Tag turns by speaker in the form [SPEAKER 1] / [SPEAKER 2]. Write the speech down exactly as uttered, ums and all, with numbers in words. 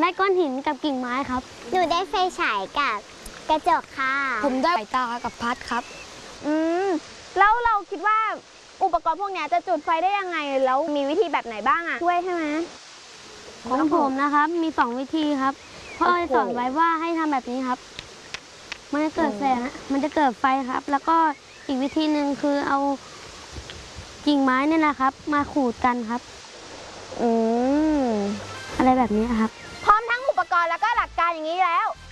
[SPEAKER 1] ได้ก้อนหินกับกิ่งไม้ครับหนูได้ไฟฉายกับกระจกค่ะผมได้สายตากับพัดครับ
[SPEAKER 2] อืมแล้วเราคิดว่าอุปกรณ์พวกนี้จะจุดไฟได้ยังไงแล้วมีวิธีแบบไหนบ้างอะช่วยใช่ไหม
[SPEAKER 1] ของผมนะครับมีสองวิธีครับพ่อจะสอนไว้ว่าให้ทำแบบนี้ครับมันจะเกิดแสงมันจะเกิดไฟครับแล้วก็อีกวิธีหนึ่งคือเอากิ่งไม้นี่แหละครับมาขูดกันครับ
[SPEAKER 2] อืม
[SPEAKER 1] อะไรแบบนี้ครับ
[SPEAKER 2] พร้อมทั้งอุปกรณ์แล้วก็หลักการอย่างนี้แล้ว